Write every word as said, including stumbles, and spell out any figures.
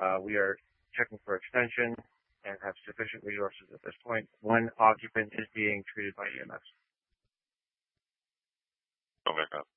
Uh, we are checking for extension and have sufficient resources at this point. One occupant is being treated by E M S. Okay.